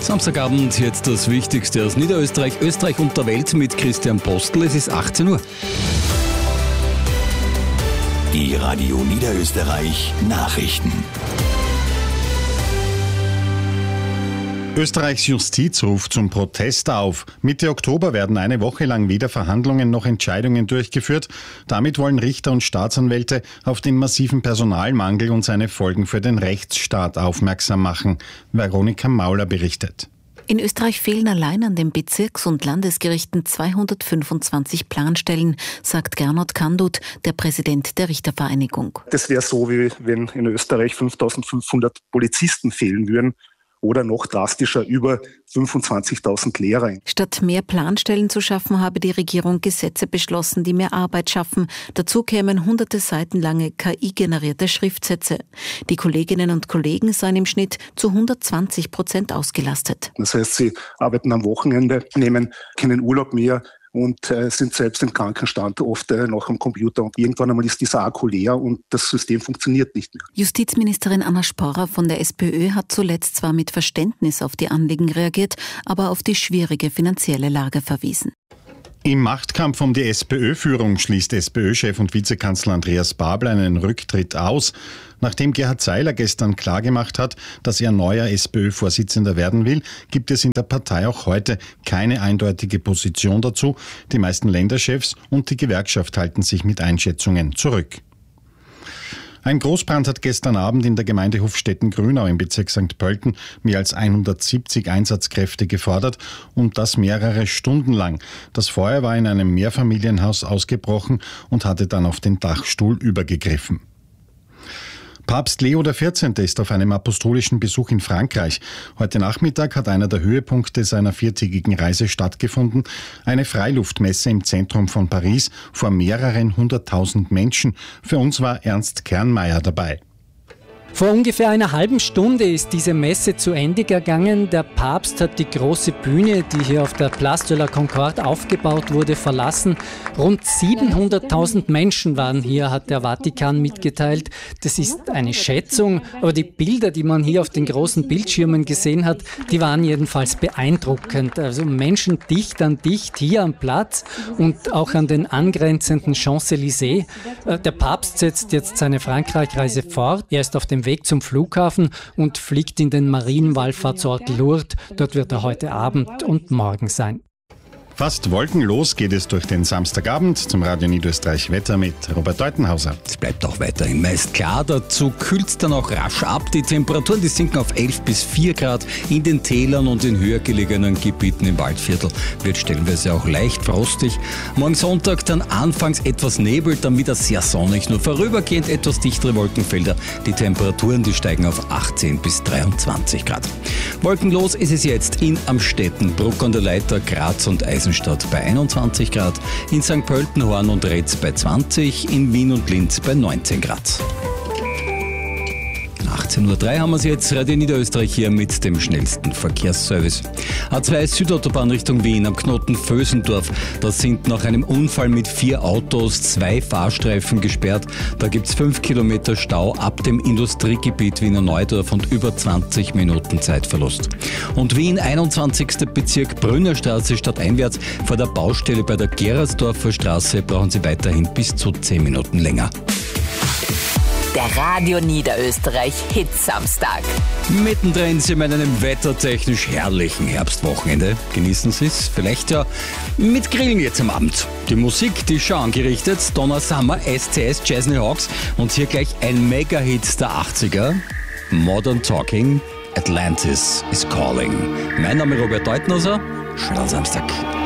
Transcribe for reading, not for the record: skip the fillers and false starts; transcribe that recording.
Samstagabend, jetzt das Wichtigste aus Niederösterreich, Österreich und der Welt mit Christian Postel. Es ist 18 Uhr. Die Radio Niederösterreich Nachrichten. Österreichs Justiz ruft zum Protest auf. Mitte Oktober werden eine Woche lang weder Verhandlungen noch Entscheidungen durchgeführt. Damit wollen Richter und Staatsanwälte auf den massiven Personalmangel und seine Folgen für den Rechtsstaat aufmerksam machen. Veronika Mauler berichtet. In Österreich fehlen allein an den Bezirks- und Landesgerichten 225 Planstellen, sagt Gernot Kandut, der Präsident der Richtervereinigung. Das wäre so, wie wenn in Österreich 5500 Polizisten fehlen würden. Oder noch drastischer, über 25.000 Lehrer. Statt mehr Planstellen zu schaffen, habe die Regierung Gesetze beschlossen, die mehr Arbeit schaffen. Dazu kämen hunderte Seiten lange KI-generierte Schriftsätze. Die Kolleginnen und Kollegen seien im Schnitt zu 120% ausgelastet. Das heißt, sie arbeiten am Wochenende, nehmen keinen Urlaub mehr und sind selbst im Krankenstand oft noch am Computer. Und irgendwann einmal ist dieser Akku leer und das System funktioniert nicht mehr. Justizministerin Anna Sporrer von der SPÖ hat zuletzt zwar mit Verständnis auf die Anliegen reagiert, aber auf die schwierige finanzielle Lage verwiesen. Im Machtkampf um die SPÖ-Führung schließt SPÖ-Chef und Vizekanzler Andreas Babler einen Rücktritt aus. Nachdem Gerhard Seiler gestern klargemacht hat, dass er neuer SPÖ-Vorsitzender werden will, gibt es in der Partei auch heute keine eindeutige Position dazu. Die meisten Länderchefs und die Gewerkschaft halten sich mit Einschätzungen zurück. Ein Großbrand hat gestern Abend in der Gemeinde Hofstetten-Grünau im Bezirk St. Pölten mehr als 170 Einsatzkräfte gefordert und das mehrere Stunden lang. Das Feuer war in einem Mehrfamilienhaus ausgebrochen und hatte dann auf den Dachstuhl übergegriffen. Papst Leo XIV. Ist auf einem apostolischen Besuch in Frankreich. Heute Nachmittag hat einer der Höhepunkte seiner 4-tägigen Reise stattgefunden. Eine Freiluftmesse im Zentrum von Paris vor mehreren 100.000 Menschen. Für uns war Ernst Kernmeier dabei. Vor ungefähr einer halben Stunde ist diese Messe zu Ende gegangen. Der Papst hat die große Bühne, die hier auf der Place de la Concorde aufgebaut wurde, verlassen. Rund 700.000 Menschen waren hier, hat der Vatikan mitgeteilt. Das ist eine Schätzung, aber die Bilder, die man hier auf den großen Bildschirmen gesehen hat, die waren jedenfalls beeindruckend. Also Menschen dicht an dicht hier am Platz und auch an den angrenzenden Champs-Élysées. Der Papst setzt jetzt seine Frankreich-Reise fort. Er ist auf dem Weg zum Flughafen und fliegt in den Marienwallfahrtsort Lourdes. Dort wird er heute Abend und morgen sein. Fast wolkenlos geht es durch den Samstagabend zum Radio Niederösterreich Wetter mit Robert Deutenhauser. Es bleibt auch weiterhin meist klar, dazu kühlt es dann auch rasch ab. Die Temperaturen, die sinken auf 11 bis 4 Grad. In den Tälern und in höher gelegenen Gebieten im Waldviertel wird stellenweise auch leicht frostig. Morgen Sonntag dann anfangs etwas Nebel, dann wieder sehr sonnig, nur vorübergehend etwas dichtere Wolkenfelder. Die Temperaturen, die steigen auf 18 bis 23 Grad. Wolkenlos ist es jetzt in Amstetten, Bruck an der Leitha, Graz und Eisenstadt bei 21 Grad, in St. Pölten, Horn und Retz bei 20, in Wien und Linz bei 19 Grad. 18.03 Uhr haben wir es jetzt, Radio Niederösterreich hier mit dem schnellsten Verkehrsservice. A2 Südautobahn Richtung Wien am Knoten Vösendorf. Da sind nach einem Unfall mit 4 Autos 2 Fahrstreifen gesperrt. Da gibt es 5 Kilometer Stau ab dem Industriegebiet Wiener Neudorf und über 20 Minuten Zeitverlust. Und Wien, 21. Bezirk Brünnerstraße stadteinwärts vor der Baustelle bei der Gerasdorfer Straße brauchen Sie weiterhin bis zu 10 Minuten länger. Der Radio Niederösterreich Hit-Samstag. Mittendrin sind wir in einem wettertechnisch herrlichen Herbstwochenende. Genießen Sie es, vielleicht ja mit Grillen jetzt am Abend. Die Musik, die ist schon angerichtet. Donna Summer, SCS, Chesney Hawks und hier gleich ein Mega-Hit der 80er. Modern Talking, Atlantis is Calling. Mein Name ist Robert Deutenhauser. Schönen Samstag.